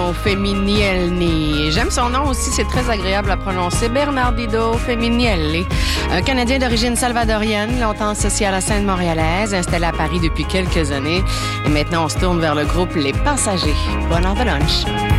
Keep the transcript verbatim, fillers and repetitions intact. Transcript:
Feminielli. J'aime son nom aussi, c'est très agréable à prononcer. Bernardino Feminielli. Un Canadien d'origine salvadorienne, longtemps associé à la scène montréalaise, installé à Paris depuis quelques années. Et maintenant, on se tourne vers le groupe Les Passagers. Bonne heure de lunch.